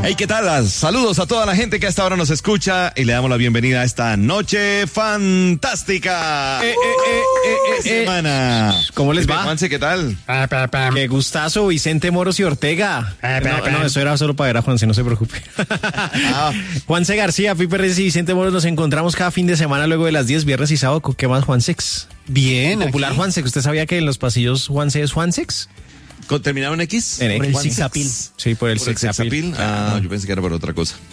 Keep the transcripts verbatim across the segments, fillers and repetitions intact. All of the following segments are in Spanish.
Hey, ¿qué tal? Saludos a toda la gente que hasta ahora nos escucha y le damos la bienvenida a esta noche fantástica. Eh, eh, eh, eh, eh, semana. ¿Cómo les va? Juanse, ¿qué tal? Qué gustazo, Vicente Moros y Ortega. No, no, eso era solo para ver a Juanse, no se preocupe. Ah. Juanse García, Pipe Reyes y Vicente Moros nos encontramos cada fin de semana luego de las diez, viernes y sábado. ¿Qué más, Juansex? Bien, Popular aquí. Juansex. ¿Usted sabía que en los pasillos Juanse es Juansex? ¿Con terminado en X? En Por el Juansex. sexapil. Sí, por el ¿Por el sexapil. sexapil? Ah, no, yo pensé que era por otra cosa.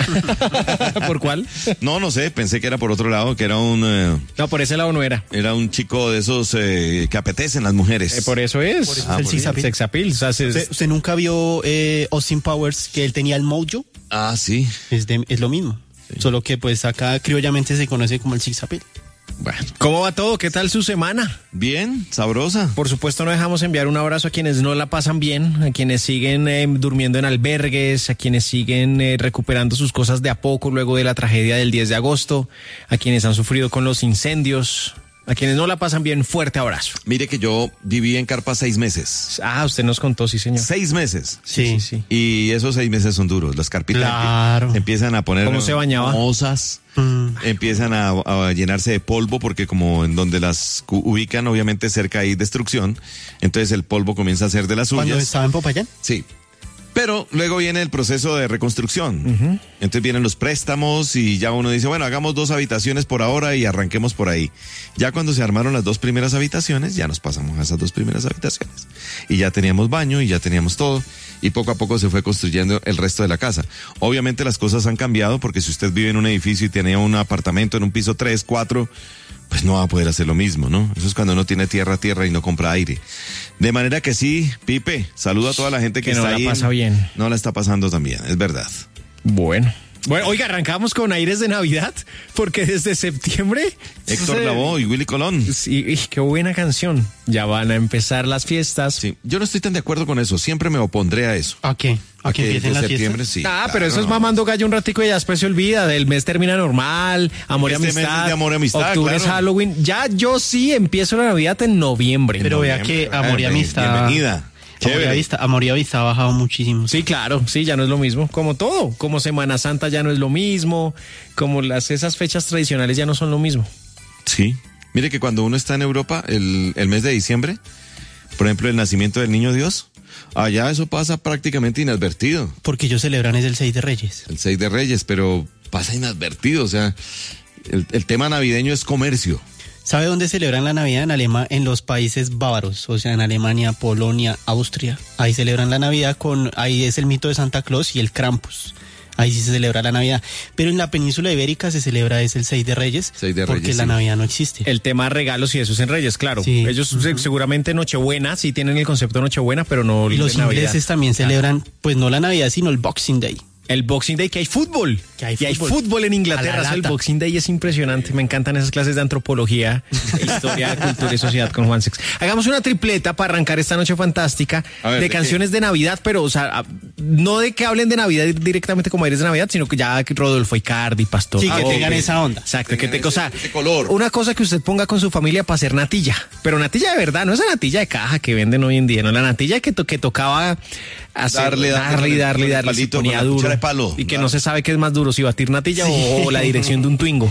¿Por cuál? No, no sé, pensé que era por otro lado, que era un eh, No, por ese lado no era. era un chico de esos eh, que apetecen las mujeres. Eh, por eso es. Por eso Ah, es el por eso. sexapil. Sexapil. O sea, se- ¿Usted, usted nunca vio eh, Austin Powers, que él tenía el mojo? Ah, sí. Es, de- es lo mismo. Sí. Solo que pues acá criollamente se conoce como el sexapil. Bueno, ¿Cómo va todo? ¿Qué tal su semana? bien, sabrosa. Por supuesto, no dejamos enviar un abrazo a quienes no la pasan bien, a quienes siguen eh, durmiendo en albergues, a quienes siguen eh, recuperando sus cosas de a poco luego de la tragedia del diez de agosto, a quienes han sufrido con los incendios, a quienes no la pasan bien, fuerte abrazo. Mire que yo viví en carpa seis meses. Ah, usted nos contó, sí, señor. Seis meses. Sí. sí, sí. Y esos seis meses son duros. Las carpitas Claro. empie- empiezan a poner ¿Cómo se bañaba? mozas, Mm. empiezan a, a llenarse de polvo porque como en donde las cu- ubican, obviamente cerca hay destrucción. Entonces el polvo comienza a ser de las Cuando suyas. estaba en Popayán. Sí. Pero luego viene el proceso de reconstrucción. Entonces vienen los préstamos y ya uno dice, bueno, hagamos dos habitaciones por ahora y arranquemos por ahí. Ya cuando se armaron las dos primeras habitaciones, ya nos pasamos a esas dos primeras habitaciones. Y ya teníamos baño y ya teníamos todo. Y poco a poco se fue construyendo el resto de la casa. Obviamente las cosas han cambiado porque si usted vive en un edificio y tenía un apartamento en un piso tres, cuatro, pues no va a poder hacer lo mismo, ¿no? Eso es cuando uno tiene tierra a tierra y no compra aire. De manera que sí, Pipe, saludo a toda la gente que, Que no está la ahí. pasa bien. No la está pasando tan bien, es verdad. Bueno. Bueno, oiga, arrancamos con aires de Navidad, porque desde septiembre... Héctor se- Lavoe y Willy Colón. Sí, y qué buena canción. Ya van a empezar las fiestas. Sí, yo no estoy tan de acuerdo con eso, siempre me opondré a eso. ¿A qué? ¿A que empiecen de las septiembre fiestas? sí. Ah, claro. pero eso es mamando gallo un ratico y ya después se olvida. El mes termina normal, amor y Este mes es amistad. de amor y amistad, Octubre es claro. Halloween. Ya yo sí empiezo la Navidad en noviembre. Pero vea Noviembre, que Amor y eh, Amistad. Bienvenida. Amor y Chévere. Amistad, Amor y Amistad ha bajado muchísimo. Sí, claro, sí, ya no es lo mismo. Como todo, como Semana Santa ya no es lo mismo, como las esas fechas tradicionales ya no son lo mismo. Sí. Mire que cuando uno está en Europa, el, el mes de diciembre, por ejemplo, el nacimiento del niño Dios, allá eso pasa prácticamente inadvertido. Porque ellos celebran es el seis de Reyes. El seis de Reyes, pero pasa inadvertido. O sea, el, el tema navideño es comercio. ¿Sabe dónde celebran la Navidad? En Alema, en los países bávaros, o sea, en Alemania, Polonia, Austria. Ahí celebran la Navidad con, ahí es el mito de Santa Claus y el Krampus. Ahí sí se celebra la Navidad. Pero en la península ibérica se celebra es el seis de Reyes, seis de porque Reyes, la sí. Navidad no existe. El tema regalos y eso es en Reyes, claro. Sí. Ellos se- seguramente Nochebuena, sí tienen el concepto de Nochebuena, pero no Y el los de Navidad. ingleses también celebran, pues no la Navidad, sino el Boxing Day. El Boxing Day, que hay fútbol. Que hay y hay fútbol. fútbol en A Inglaterra. la Eso, el lata. Boxing Day es impresionante. Me encantan esas clases de antropología, historia, cultura y sociedad con Juan Sex. Hagamos una tripleta para arrancar esta noche fantástica A ver, de ¿de qué? canciones de Navidad, pero o sea, a- no de que hablen de Navidad directamente como aires de Navidad, sino que ya que Rodolfo Icardi, Pastor. Sí, que López. tengan esa onda. Exacto, que Tengan te, o ese- sea, ese color. una cosa que usted ponga con su familia para hacer natilla, pero natilla de verdad, no esa natilla de caja que venden hoy en día, no la natilla que, to- que tocaba hacer, Darle, darle, darle y darle y con el darle, se palito, ponía con la duro cuchara de palo. y que Darle. no se sabe qué es más duro, si batir natilla o, o la dirección de un Twingo.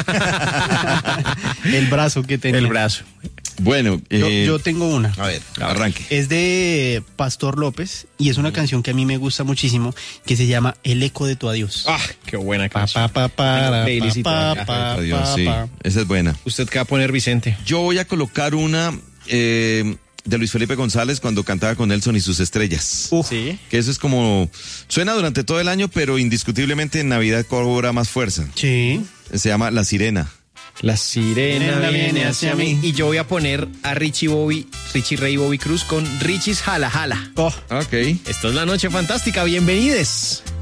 El brazo que tenía. El brazo. Bueno, Yo, eh, yo tengo una. a ver, arranque. Es de Pastor López y es una canción que a mí me gusta muchísimo que se llama El eco de tu adiós. Ah, qué buena Pa, canción. pa, pa, para, Playlist y pa, todo. pa, Adiós, pa, sí, pa. esa es buena. ¿Usted qué va a poner, Vicente? Yo voy a colocar una eh, de Luis Felipe González cuando cantaba con Nelson y sus estrellas. Uf. Sí. Que eso es como, suena durante todo el año, pero indiscutiblemente en Navidad cobra más fuerza. Sí. Se llama La Sirena. La sirena Sirena viene hacia mí. Y yo voy a poner a Richie Bobby, Richie Ray Bobby Cruz con Richie's Jala Jala. Ok. Esto es la noche fantástica, bienvenides.